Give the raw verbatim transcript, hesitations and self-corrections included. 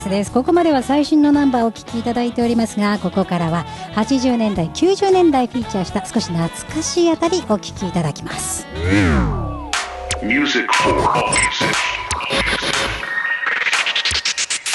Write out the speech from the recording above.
です。ここまでは最新のナンバーをお聴きいただいておりますが、ここからははちじゅうねんだいきゅうじゅうねんだいフィーチャーした少し懐かしいあたりお聴きいただきます。 Music for All Music